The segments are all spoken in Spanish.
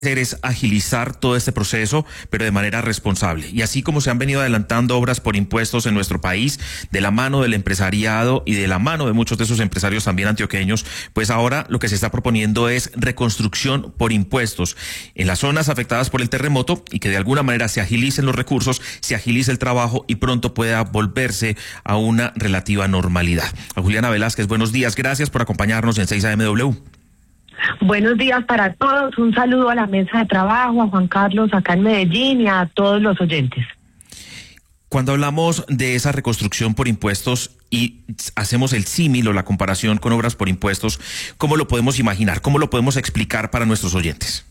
hacer es agilizar todo este proceso, pero de manera responsable. Y así como se han venido adelantando obras por impuestos en nuestro país, de la mano del empresariado y de la mano de muchos de esos empresarios también antioqueños, pues ahora lo que se está proponiendo es reconstrucción por impuestos en las zonas afectadas por el terremoto y que de alguna manera se agilicen los recursos, se agilice el trabajo y pronto pueda volverse a una relativa normalidad. A Juliana Velázquez, buenos días. Gracias por acompañarnos en 6am. Buenos días para todos, un saludo a la mesa de trabajo, a Juan Carlos acá en Medellín y a todos los oyentes. Cuando hablamos de esa reconstrucción por impuestos y hacemos el símil o la comparación con obras por impuestos, ¿cómo lo podemos imaginar? ¿Cómo lo podemos explicar para nuestros oyentes?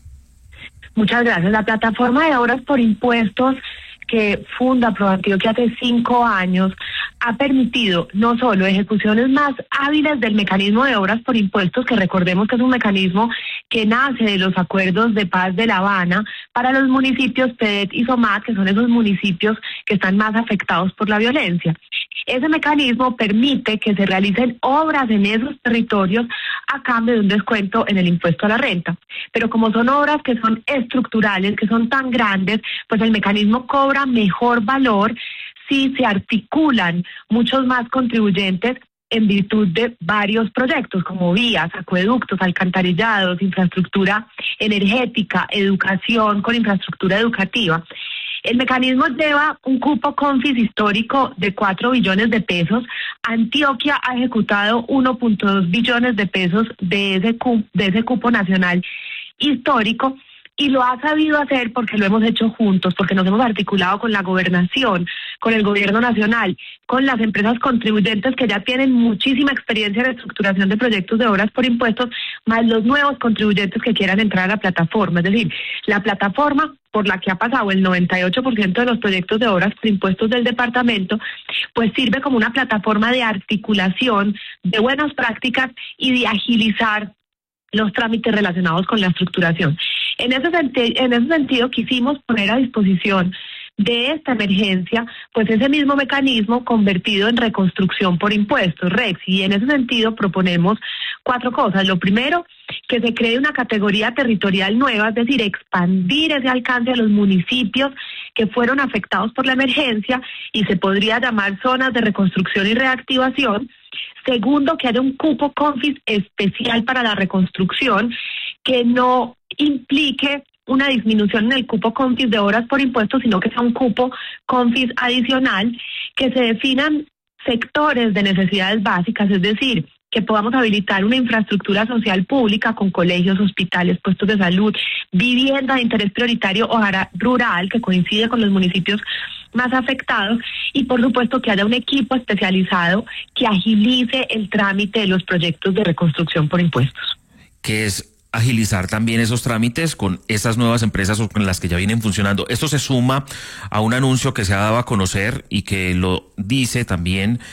Muchas gracias. La plataforma de obras por impuestos que funda ProAntioquia hace 5 años ha permitido no solo ejecuciones más hábiles del mecanismo de obras por impuestos, que recordemos que es un mecanismo que nace de los acuerdos de paz de La Habana para los municipios PEDET y SOMAT, que son esos municipios que están más afectados por la violencia. Ese mecanismo permite que se realicen obras en esos territorios a cambio de un descuento en el impuesto a la renta. Pero como son obras que son estructurales, que son tan grandes, pues el mecanismo cobra mejor valor si se articulan muchos más contribuyentes en virtud de varios proyectos como vías, acueductos, alcantarillados, infraestructura energética, educación con infraestructura educativa. El mecanismo lleva un cupo CONFIS histórico de 4 billones de pesos. Antioquia ha ejecutado 1.2 billones de pesos de ese cupo nacional histórico. Y lo ha sabido hacer porque lo hemos hecho juntos, porque nos hemos articulado con la gobernación, con el gobierno nacional, con las empresas contribuyentes que ya tienen muchísima experiencia en estructuración de proyectos de obras por impuestos, más los nuevos contribuyentes que quieran entrar a la plataforma. Es decir, la plataforma por la que ha pasado el 98% de los proyectos de obras por impuestos del departamento, pues sirve como una plataforma de articulación de buenas prácticas y de agilizar los trámites relacionados con la estructuración. En ese sentido, quisimos poner a disposición de esta emergencia, pues ese mismo mecanismo convertido en reconstrucción por impuestos, REX, y en ese sentido proponemos 4 cosas. Lo primero, que se cree una categoría territorial nueva, es decir, expandir ese alcance a los municipios que fueron afectados por la emergencia y se podría llamar zonas de reconstrucción y reactivación. Segundo, que haya un cupo CONFIS especial para la reconstrucción que no implique una disminución en el cupo CONFIS de obras por impuestos, sino que sea un cupo CONFIS adicional, que se definan sectores de necesidades básicas, es decir, que podamos habilitar una infraestructura social pública con colegios, hospitales, puestos de salud, vivienda de interés prioritario o rural, que coincide con los municipios más afectados, y por supuesto que haya un equipo especializado que agilice el trámite de los proyectos de reconstrucción por impuestos. ¿Qué es agilizar también esos trámites con esas nuevas empresas o con las que ya vienen funcionando? Esto se suma a un anuncio que se ha dado a conocer y que lo dice también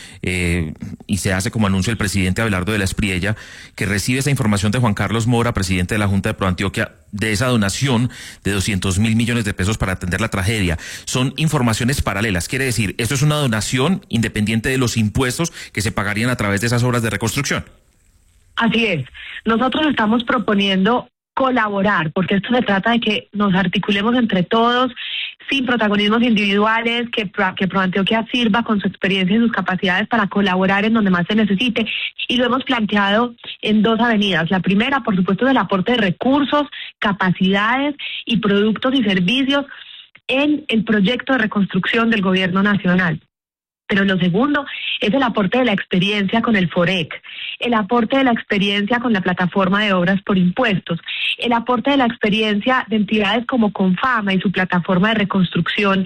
y se hace como anuncio el presidente Abelardo de la Espriella, que recibe esa información de Juan Carlos Mora, presidente de la Junta de ProAntioquia, de esa donación de 200.000 millones de pesos para atender la tragedia. Son informaciones paralelas, quiere decir, esto es una donación independiente de los impuestos que se pagarían a través de esas obras de reconstrucción. Así es. Nosotros estamos proponiendo colaborar, porque esto se trata de que nos articulemos entre todos, sin protagonismos individuales, que ProAntioquia sirva con su experiencia y sus capacidades para colaborar en donde más se necesite. Y lo hemos planteado en 2 avenidas. La primera, por supuesto, es el aporte de recursos, capacidades y productos y servicios en el proyecto de reconstrucción del gobierno nacional. Pero lo segundo es el aporte de la experiencia con el FOREC, el aporte de la experiencia con la plataforma de obras por impuestos, el aporte de la experiencia de entidades como Confama y su plataforma de reconstrucción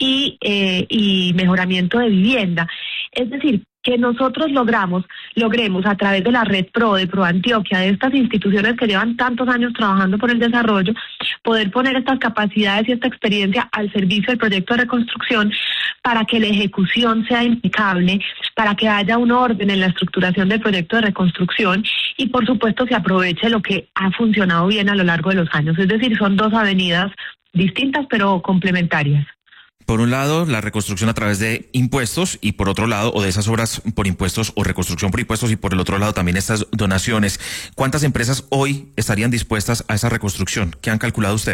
y mejoramiento de vivienda. Es decir, que nosotros logremos a través de la red PRO, de ProAntioquia, de estas instituciones que llevan tantos años trabajando por el desarrollo, poder poner estas capacidades y esta experiencia al servicio del proyecto de reconstrucción para que la ejecución sea impecable, para que haya un orden en la estructuración del proyecto de reconstrucción y por supuesto se aproveche lo que ha funcionado bien a lo largo de los años. Es decir, son 2 avenidas distintas pero complementarias. Por un lado, la reconstrucción a través de impuestos y por otro lado, o de esas obras por impuestos o reconstrucción por impuestos y por el otro lado también estas donaciones. ¿Cuántas empresas hoy estarían dispuestas a esa reconstrucción? ¿Qué han calculado ustedes?